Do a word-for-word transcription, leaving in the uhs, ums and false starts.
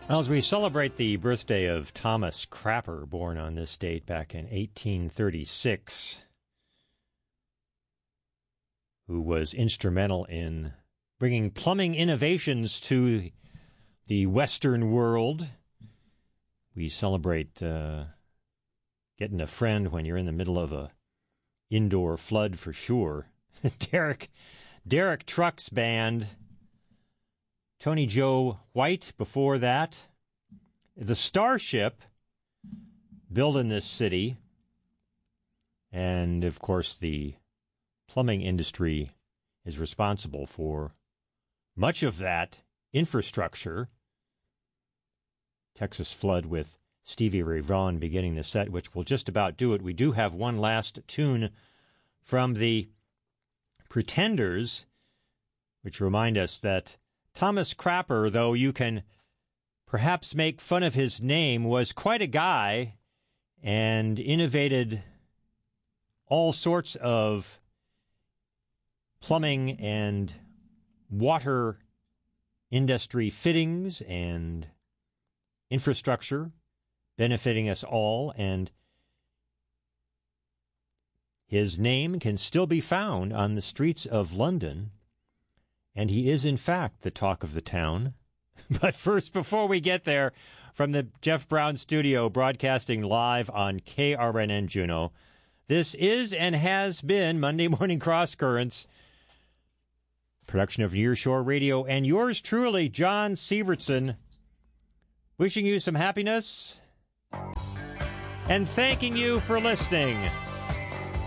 Well, as we celebrate the birthday of Thomas Crapper, born on this date back in eighteen thirty-six, who was instrumental in bringing plumbing innovations to the Western world, we celebrate uh, getting a friend when you're in the middle of a indoor flood for sure. Derek, Derek Trucks Band. Tony Joe White before that. The Starship built in this city. And, of course, the plumbing industry is responsible for much of that infrastructure. Texas Flood with Stevie Ray Vaughan beginning the set, which will just about do it. We do have one last tune from the Pretenders, which remind us that Thomas Crapper, though you can perhaps make fun of his name, was quite a guy and innovated all sorts of plumbing and water industry fittings and infrastructure benefiting us all, and his name can still be found on the streets of London. And he is, in fact, the talk of the town. But first, before we get there, from the Jeff Brown studio, broadcasting live on K R N N Juneau, this is and has been Monday Morning Cross Currents, production of Nearshore Radio, and yours truly, John Sievertson, wishing you some happiness and thanking you for listening.